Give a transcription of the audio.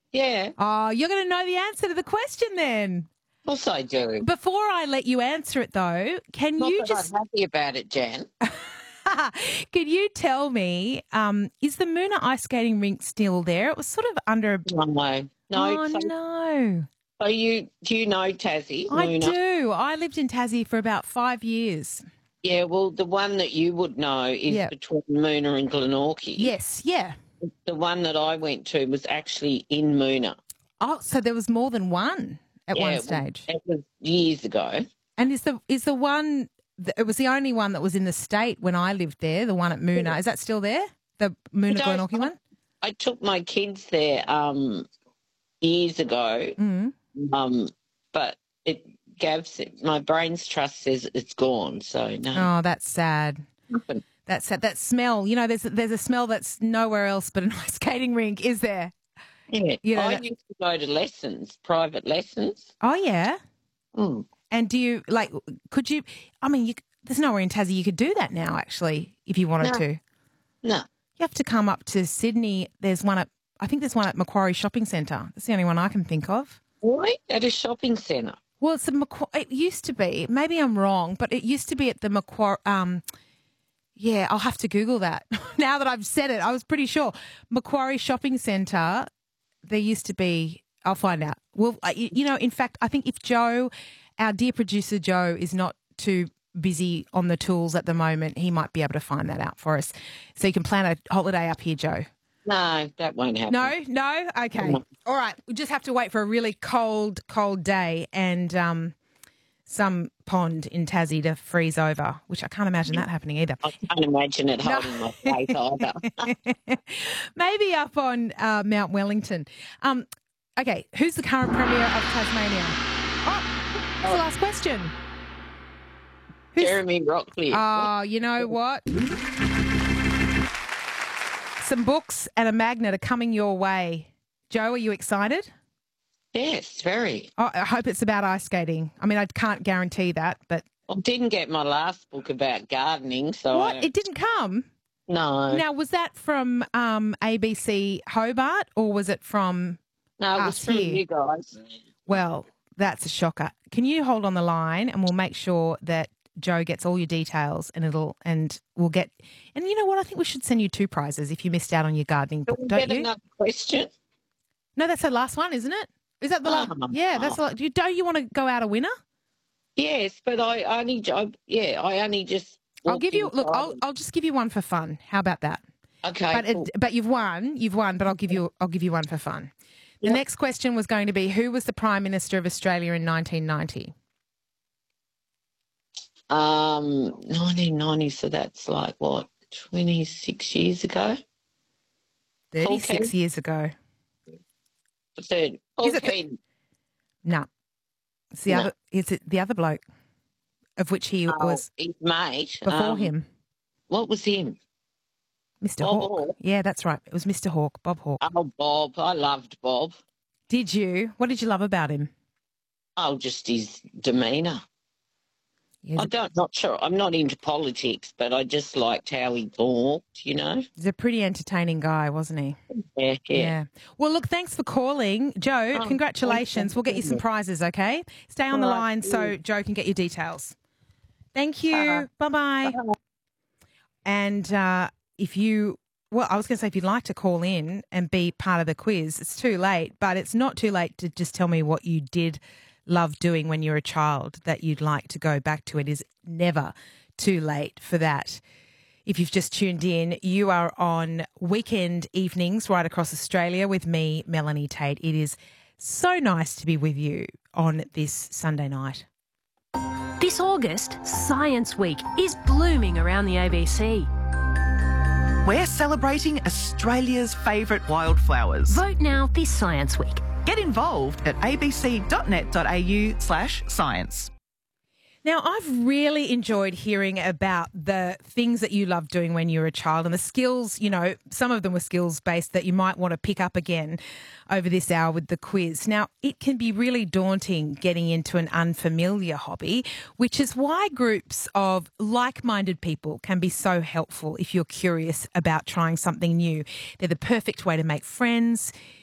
Yeah, of Oh, you're going to know the answer to the question then. course I do. Before I let you answer it, though, can Not you that just I'm happy about it, Jan. can you tell me, is the Moona ice skating rink still there? It was sort of under a... No. Oh, So, no. so do you know Tassie, I Moona? do. I lived in Tassie for about 5 years. Yeah, well, the one that you would know is Yeah. between Moona and Glenorchy. Yes, yeah. The one that I went to was actually in Moona. Oh, so there was more than one at one stage. It was years ago. And is the one, it was the only one that was in the state when I lived there, the one at Moona. Is that still there? The Moona Glenorchy one? I took my kids there years ago, but my brain's trust says it's gone, so no. Oh, that's sad. That's sad. That smell, there's a smell that's nowhere else but an ice skating rink, is there? Yeah, I used to go to lessons, private lessons. Oh, yeah? Mm. And do you, there's nowhere in Tassie you could do that now, actually, if you wanted to. No. You have to come up to Sydney. There's one at Macquarie Shopping Centre. That's the only one I can think of. Really? At a shopping centre? Well, it used to be. Maybe I'm wrong, but it used to be at the Macquarie. Yeah, I'll have to Google that. Now that I've said it, I was pretty sure. Macquarie Shopping Centre, there used to be. I'll find out. Well, in fact, I think if Joe, our dear producer Joe, is not too busy on the tools at the moment, he might be able to find that out for us. So you can plan a holiday up here, Joe. No, that won't happen. No? Okay. All right. We just have to wait for a really cold day and some pond in Tassie to freeze over, which I can't imagine that happening either. I can't imagine it holding my face either. Maybe up on Mount Wellington. Okay, who's the current Premier of Tasmania? Oh, that's the last question. Jeremy Rockcliffe. Oh, you know what? Some books and a magnet are coming your way. Joe, are you excited? Yes, very. Oh, I hope it's about ice skating. I mean, I can't guarantee that, but... I didn't get my last book about gardening, so... What? It didn't come? No. Now, was that from ABC Hobart or was it from No, it was from you guys. Well, that's a shocker. Can you hold on the line and we'll make sure that Joe gets all your details and we'll get... And you know what? I think we should send you 2 prizes if you missed out on your gardening book, don't you? Get another question? No, that's the last one, isn't it? Is that the last? Yeah, that's the last. Don't you want to go out a winner? Yes, but I only just... I'll give you... Look, I'll just give you one for fun. How about that? Okay, but cool. But you've won, but I'll give you one for fun. The next question was going to be, who was the Prime Minister of Australia in 1990? 1990, so that's like, what, 26 years ago? 36 years ago. The third. No. It's the other. It's the other bloke, of which he was his mate before him. What was him? Mr. Hawke. Yeah, that's right. It was Mr. Hawke, Bob Hawke. Oh, Bob. I loved Bob. Did you? What did you love about him? Oh, just his demeanour. Not sure. I'm not into politics, but I just liked how he talked, He's a pretty entertaining guy, wasn't he? Yeah. Well, look, thanks for calling. Joe, congratulations. We'll get you some prizes, okay? Stay on the line so Joe can get your details. Thank you. Bye-bye. And I was going to say, if you'd like to call in and be part of the quiz, it's too late, but it's not too late to just tell me what you did love doing when you were a child that you'd like to go back to. It is never too late for that. If you've just tuned in, you are on weekend evenings right across Australia with me, Melanie Tate. It is so nice to be with you on this Sunday night. This August, Science Week is blooming around the ABC. We're celebrating Australia's favourite wildflowers. Vote now this Science Week. Get involved at abc.net.au/science. Now, I've really enjoyed hearing about the things that you loved doing when you were a child and the skills, some of them were skills-based that you might want to pick up again over this hour with the quiz. Now, it can be really daunting getting into an unfamiliar hobby, which is why groups of like-minded people can be so helpful if you're curious about trying something new. They're the perfect way to make friends,